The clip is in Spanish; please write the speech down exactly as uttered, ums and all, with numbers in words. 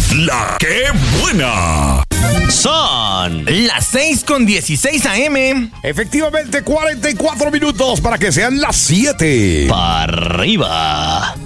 La que buena. Son las seis con dieciséis a eme. Efectivamente, cuarenta y cuatro minutos para que sean las siete. Para arriba.